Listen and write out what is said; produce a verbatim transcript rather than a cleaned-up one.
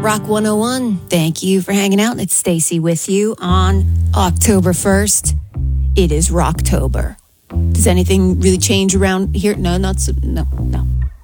Rock one oh one. Thank you for hanging out. It's Stacy with you on October first. It is Rocktober. Does anything really change around here? No, not so, no, no.